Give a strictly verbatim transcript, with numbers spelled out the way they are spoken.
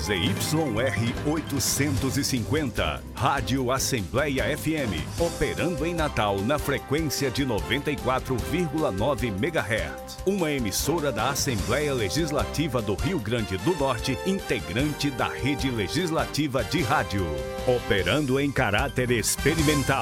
Z Y R oitocentos e cinquenta, Rádio Assembleia F M, operando em Natal na frequência de noventa e quatro vírgula nove megahertz. Uma emissora da Assembleia Legislativa do Rio Grande do Norte, integrante da Rede Legislativa de Rádio. Operando em caráter experimental.